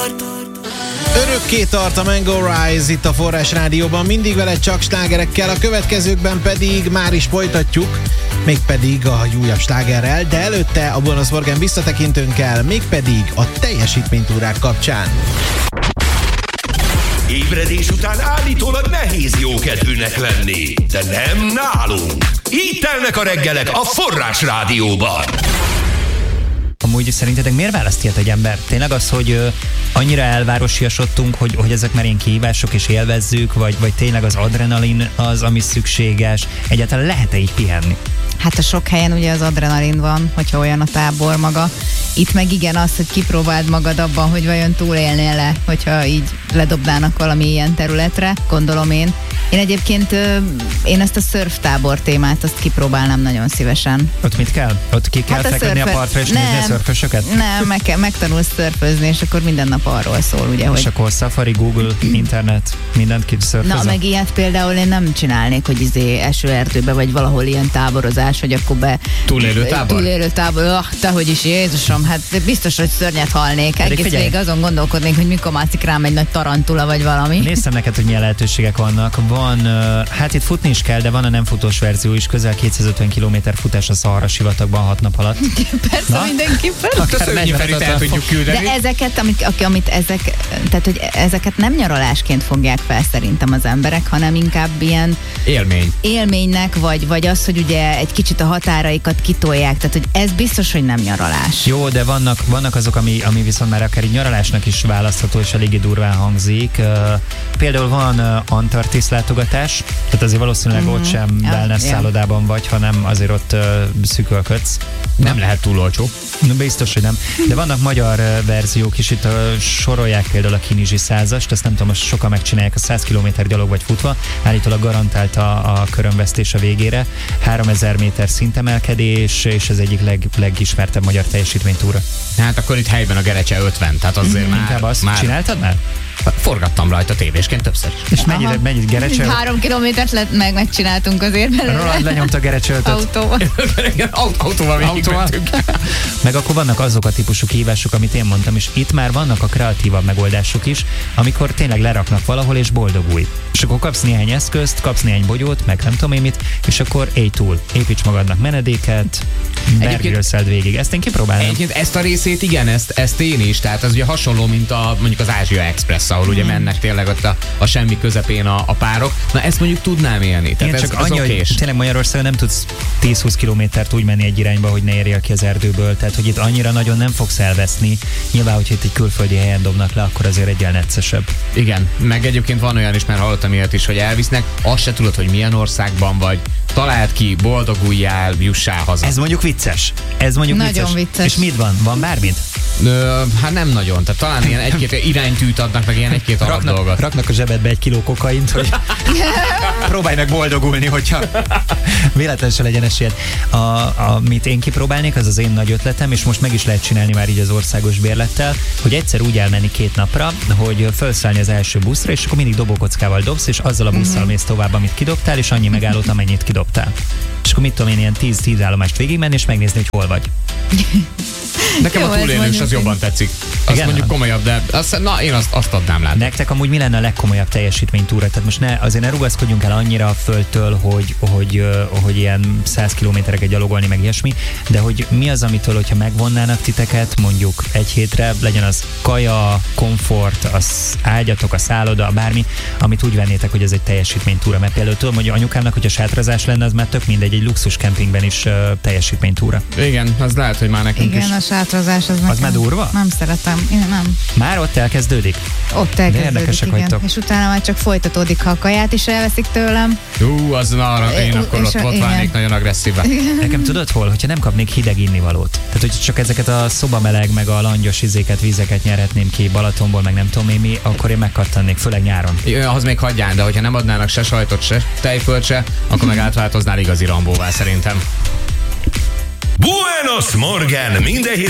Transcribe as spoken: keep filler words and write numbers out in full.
Örökké tart a Mango Rise itt a Forrás Rádióban, mindig vele csak slágerekkel, a következőkben pedig már is folytatjuk, mégpedig a újabb slágerrel, de előtte a Bonus Morgan visszatekintőnkkel, mégpedig a teljesítménytúrák kapcsán. Ébredés után állítólag nehéz jókedvűnek lenni, de nem nálunk. Így telnek a reggelek a Forrás Rádióban. Amúgy szerintetek miért választ ilyet egy ember? Tényleg az, hogy ö, annyira elvárosiasodtunk, hogy, hogy ezek már ilyen kihívások és élvezzük, vagy, vagy tényleg az adrenalin az, ami szükséges? Egyáltalán lehet-e így pihenni? Hát a sok helyen ugye az adrenalin van, hogyha olyan a tábor maga. Itt meg igen az, hogy kipróbáld magad abban, hogy vajon túlélnél-e, hogyha így ledobnának valami ilyen területre, gondolom én. Én egyébként én ezt a szörftábor témát, azt kipróbálnám nagyon szívesen. Ott mit kell? Ott ki kell hát feküdni a, szörfe... a partra és nem, nézni a szörfösöket? Nem, meg kell, megtanulsz szörfözni, és akkor minden nap arról szól, ugye, és hogy... akkor Safari, Google, internet, mindent kiszörfözöl? Na, meg ilyet például én nem csinálnék, hogy izé esőerdőbe, vagy valahol ilyen táborozás, hogy akkor be... Túlélő tábor? Túlélő tábor, ah, tehogy is, Jézusom, hát biztos, hogy szörnyet halnék. Egész végig azon gondolkodnék, hogy mikor mászik rám egy nagy tarantula, vagy valami. Néztem neked, hogy milyen lehetőségek vannak. Van, hát itt futni is kell, de van a nem futós verzió is, közel kétszázötven kilométer futás a Szahara sivatagban hat nap alatt. Persze, na? mindenképpen. Akár negyven el tudjuk küldeni. De ezeket, amit, amit ezek, tehát, hogy ezeket nem nyaralásként fogják fel szerintem az emberek, hanem inkább ilyen élmény. élménynek, vagy, vagy az, hogy ugye egy kicsit a határaikat kitolják, tehát hogy ez biztos, hogy nem nyaralás. Jó, de vannak, vannak azok, ami, ami viszont már akár így nyaralásnak is választható, és eléggé durván hangzik. Uh, például van uh, Antarktisz látogatás, tehát azért valószínűleg mm-hmm. ott sem ja, wellness ja. szállodában vagy, hanem azért ott uh, szűkölködsz. Nem lehet túl olcsó. Biztos, hogy nem. De vannak magyar uh, verziók is, itt uh, sorolják például a Kinizsi százast, ezt nem tudom, most sokan megcsinálják a száz kilométer gyalog vagy futva, állítólag garantált a, a körömvesztés a végére, háromezer méter szintemelkedés, és ez egyik leg, legismertebb magyar teljesítménytúra. Hát akkor itt helyben a Gerecse ötven, tehát azért mm, már... Inkább azt már... csináltad már? Forgattam rajta tévésként többször. És mennyire, mennyit Gerecse? Három kilométert lett, meg megcsináltunk azért belőle. Roland lenyomta Gerecse ötöt. Autóval. Autóval végigmentünk. Meg akkor vannak azok a típusú kihívások, amit én mondtam, és itt már vannak a kreatívabb megoldások is, amikor tényleg leraknak valahol és boldogulj. És akkor kapsz néhány eszközt, kapsz néhány bogyót, meg nem tudom én mit, és akkor élj túl. Építs magadnak menedéket, bergről szeld végig. Ezt én kipróbálom. Egyébként ezt a részét igen, ezt, ezt én is, tehát az ugye hasonló, mint a, mondjuk az Ázsia Express, ahol ugye mennek tényleg ott a, a semmi közepén a, a párok. Na ezt mondjuk tudnám élni. Tehát igen, ez, csak ez annyi, okés. hogy tényleg Magyarországon nem tudsz tíz-húsz kilométert úgy menni egy irányba, hogy ne érjél ki az erdőből. Tehát, hogy itt annyira nagyon nem fogsz elveszni. Nyilván, hogyha itt egy külföldi helyen dobnak le, akkor azért egyel neccesebb. Igen, meg egyébként van olyan is, mert hallottam ilyet is, hogy elvisznek, azt se tudod, hogy milyen országban vagy, találd ki, boldoguljál, jussál haza. Ez mondjuk vicces. Ez mondjuk nagyon vicces. vicces. És mit van? Van bármit? Ö, hát nem nagyon, tehát talán ilyen egy-két iránytűt adnak, meg ilyen egy-két alap Raknak, dolgot. raknak a zsebedbe egy kiló kokaint, hogy próbálj meg boldogulni, hogyha véletlenül se legyen esélyed. A, amit én kipróbálnék, az az én nagy ötletem, és most meg is lehet csinálni már így az országos bérlettel, hogy egyszer úgy elmenni két napra, hogy felszállni az első buszra, és akkor mindig dobókockával dobsz, és azzal a busszal mész tovább, amit kidobtál, és annyi megállót, amennyit kidobtál. És akkor mit tudom én, ilyen tíz-tíz állomást végigmenni, és megnézni, hogy hol vagy. Nekem jó, a túlélős az jobban tetszik. Azt igen, mondjuk komolyabb, de azt, na, én azt, azt adnám látni. Nektek amúgy mi lenne a legkomolyabb teljesítménytúra? Tehát most ne, azért ne rugaszkodjunk el annyira a földtől, hogy, hogy, hogy ilyen száz kilométereket gyalogolni, meg ilyesmi, de hogy mi az, amitől, hogyha megvonnának titeket, mondjuk egy hétre, legyen az kaja, komfort, az ágyatok, a szálloda, bármi, amit úgy vennétek, hogy ez egy teljesítménytúra. Mert például tudom, hogy anyukámnak, hogyha sátrazás lenne, az már tök mindegy, egy luxus kempingben is uh, teljesítménytúra. Igen, az lehet, hogy már nekünk igen, is. a sátrazás az nekem. Az már durva? Nem szeretem. Én nem. Már ott elkezdődik? Ott elkezdődik, igen. Vagytok. És utána már csak folytatódik, ha a kaját is elveszik tőlem. Ú, az na, én akkor ott, ott válnék nagyon agresszívben. Nekem tudod hol? Hogyha nem kapnék hideg innivalót. Tehát, hogy csak ezeket a szobameleg, meg a langyos izéket, vízeket nyerhetném ki Balatonból, meg nem tudom én mi, akkor én megkattannék, főleg nyáron. Ahhoz még hagyján, de hogyha nem adnának se sajtot, se tejfölt se, akkor meg átváltoznál igazi Rambóvá szerintem. Buenos Morgan! Minden héten